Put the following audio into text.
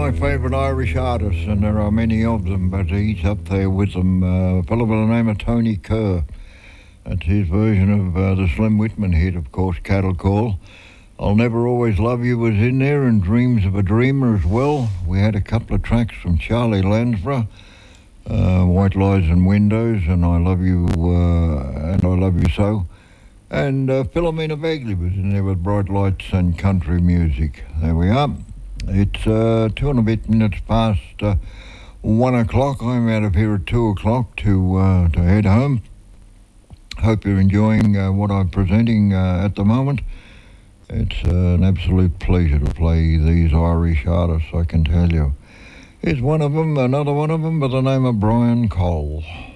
my favourite Irish artists, and there are many of them, but he's up there with them. A fellow by the name of Tony Kerr. That's his version of the Slim Whitman hit, of course, Cattle Call. I'll Never Always Love You was in there, and Dreams of a Dreamer as well. We had a couple of tracks from Charlie Lansborough, White Lies and Windows, and I Love You, and I Love You So. And Philomena Bagley was in there with Bright Lights and Country Music. There we are. It's 2 and a bit minutes past 1 o'clock. I'm out of here at 2 o'clock to head home. Hope you're enjoying what I'm presenting at the moment. It's an absolute pleasure to play these Irish artists, I can tell you. Here's one of them, another one of them by the name of Brian Cole.